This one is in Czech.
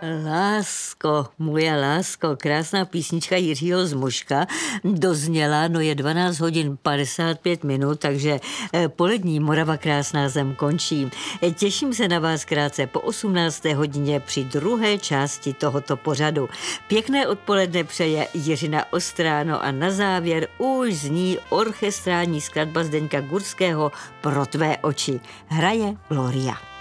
Lásko, moje lásko, krásná písnička Jiřího Zmoška dozněla, no je 12 hodin 55 minut, takže polední Morava krásná zem končí. Těším se na vás krátce po 18. hodině při druhé části tohoto pořadu. Pěkné odpoledne přeje Jiřina Ostráno a na závěr už zní orchestrální skladba Zdeňka Gurského Pro tvé oči. Hraje Gloria.